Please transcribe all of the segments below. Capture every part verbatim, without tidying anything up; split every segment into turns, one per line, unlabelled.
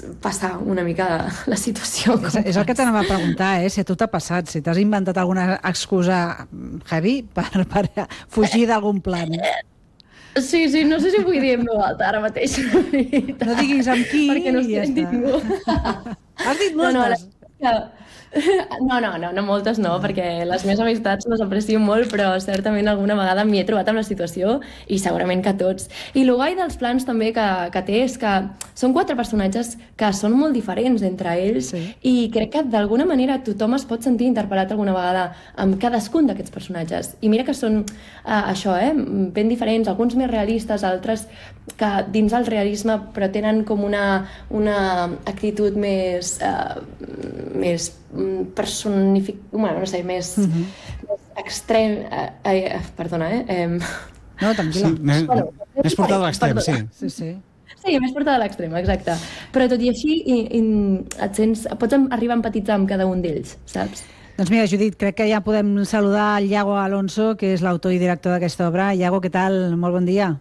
passar una mica la situació.
És, és el que t'anava a preguntar, eh? Si a tu t'ha passat, si t'has inventat alguna excusa heavy per, per fugir d'algun plan.
Sí, sí, no sé si vull dir en veu alta ara mateix.
No diguis amb qui
perquè no
i ja
estic
està.
ningú.
Has dit moltes?
No, no, no, no, no, no moltes no, perquè les meves amistats les aprecio molt, però certament alguna vegada m'hi he trobat amb la situació i segurament que tots. I el guai dels plans també que, que té és que són quatre personatges que són molt diferents entre ells, sí. I crec que d'alguna manera tothom es pot sentir interpel·lat alguna vegada amb cadascun d'aquests personatges. I mira que són uh, això, eh, ben diferents, alguns més realistes, altres que dins el realisme però tenen com una, una actitud més, uh, més personific... bueno, no sé, més, uh-huh. més extrem... Eh, eh, perdona, eh? eh...
No, tranquil·la.
Sí, més, bueno, més portada a l'extrem, sí.
Sí, sí. Sí, més portada a l'extrem, exacte. Però tot i així i, i et sents, pots arribar a empatitzar amb cada un d'ells, saps?
Doncs mira, Judit, crec que ja podem saludar el Iago Alonso, que és l'autor i director d'aquesta obra. Iago, què tal? Molt bon dia.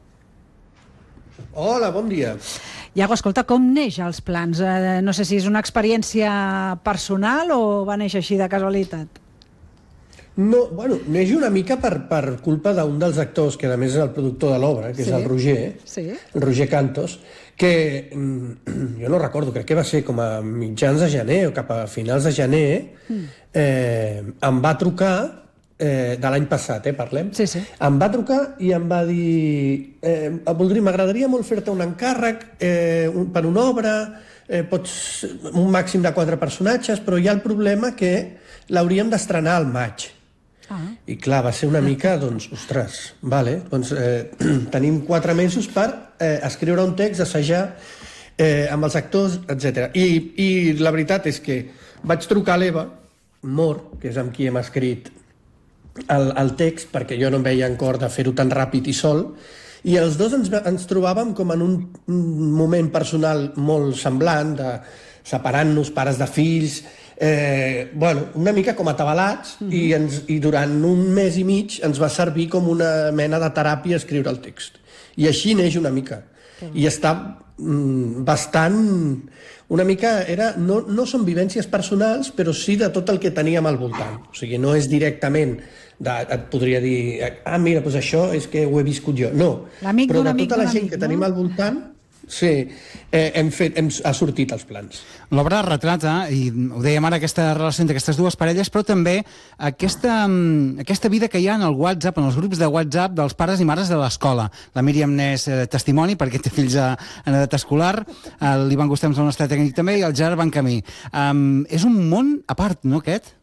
Hola, bon dia.
Iago, escolta, com neix els plans? Eh, no sé si és una experiència personal o va néixer així de casualitat.
No, bueno, neix una mica per, per culpa d'un dels actors, que a més és el productor de l'obra, que sí. És el Roger, sí. El Roger Cantos, que jo no recordo, crec que va ser com a mitjans de gener o cap a finals de gener, mm. eh, em va trucar, eh, de l'any passat, eh, parlem,
sí, sí.
Em va trucar i em va dir eh, voldria, m'agradaria molt fer-te un encàrrec eh, un, per una obra, eh, pots un màxim de quatre personatges, però hi ha el problema que l'hauríem d'estrenar al maig. Ah. I clar, va ser una mica, doncs, ostres, vale, doncs eh, tenim quatre mesos per eh, escriure un text, assajar eh, amb els actors, etcètera. I, I la veritat és que vaig trucar a l'Eva Mor, que és amb qui hem escrit el, el text, perquè jo no em veia en cor de fer-ho tan ràpid i sol, i els dos ens, ens trobàvem com en un, un moment personal molt semblant, de separant-nos, pares de fills, eh, bueno, una mica com atabalats, mm-hmm. i, ens, i durant un mes i mig ens va servir com una mena de teràpia escriure el text. I així neix una mica. Mm. I està mm, bastant... Una mica era... No, no són vivències personals, però sí de tot el que teníem al voltant. O sigui, no és directament... De, et podria dir, ah, mira, doncs això és que ho he viscut jo. No, però de tota la gent que tenim al voltant, sí, eh, hem fet, hem, ha sortit els plans.
L'obra retrata, i ho dèiem ara, aquesta relació entre aquestes dues parelles, però també aquesta, aquesta vida que hi ha en el WhatsApp, en els grups de WhatsApp dels pares i mares de l'escola. La Míriam n'és eh, testimoni, perquè té fills a, en edat escolar, l'Ivan Gustems, el nostre tècnic també, i el Gerard Bancamí. Um, és un món a part, no, aquest?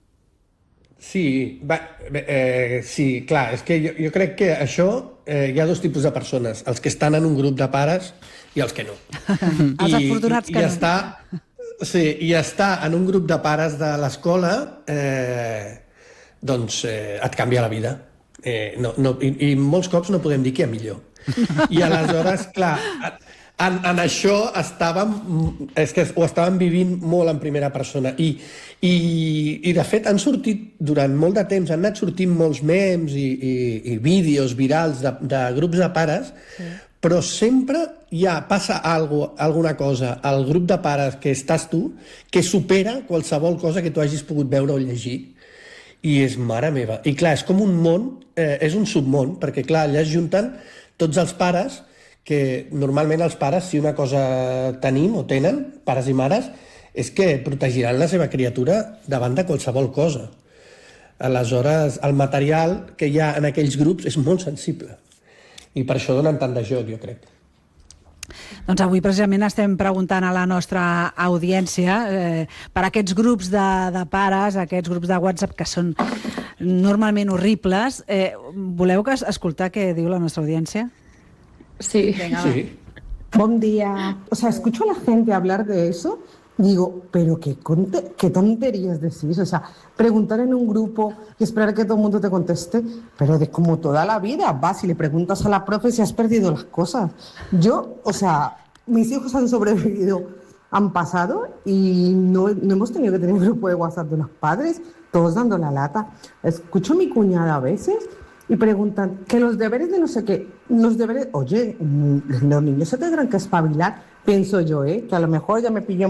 Sí, va, eh, sí, clar, és que jo, jo crec que això eh, hi ha dos tipus de persones, els que estan en un grup de pares i els que no.
Els afortunats
i,
que
i
no.
Està, sí, i estar en un grup de pares de l'escola, eh, doncs eh, et canvia la vida. Eh, no, no, i, I molts cops no podem dir que hi ha millor. I aleshores, clar... En, en això estàvem, és que ho estàvem vivint molt en primera persona i, i, i de fet han sortit durant molt de temps, han anat sortint molts memes i, i, i vídeos virals de, de grups de pares, sí. Però sempre hi ha, passa algo, alguna cosa al grup de pares que estàs tu que supera qualsevol cosa que tu hagis pogut veure o llegir. I és mare meva. I clar, és com un món, eh, és un submón, perquè clar, allà es junten tots els pares que normalment els pares, si una cosa tenim o tenen, pares i mares, és que protegiran la seva criatura davant de qualsevol cosa. Aleshores, el material que hi ha en aquells grups és molt sensible. I per això donen tant de joc, jo crec.
Doncs avui precisament estem preguntant a la nostra audiència eh, per aquests grups de, de pares, aquests grups de WhatsApp que són normalment horribles. Eh, voleu que escoltar què diu la nostra audiència?
Sí.
Venga,
sí.
Buen día. O sea, escucho a la gente hablar de eso y digo, pero qué, qué tonterías decís. O sea, preguntar en un grupo y esperar que todo el mundo te conteste, pero de como toda la vida, vas y le preguntas a la profe si has perdido las cosas. Yo, o sea, mis hijos han sobrevivido, han pasado y no, no hemos tenido que tener un grupo de WhatsApp de los padres, todos dando la lata. Escucho a mi cuñada a veces y preguntan que los deberes de no sé qué, los deberes, oye, los niños se tendrán que espabilar, pienso yo, ¿eh? Que a lo mejor ya me pilló